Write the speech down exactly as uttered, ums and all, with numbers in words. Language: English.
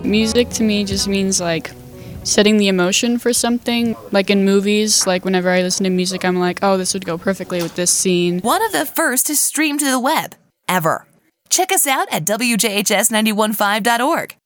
Music to me just means like setting the emotion for something. Like in movies, like whenever I listen to music, I'm like, oh, this would go perfectly with this scene. One of the first to stream to the web, ever. Check us out at W J H S nine one five dot org.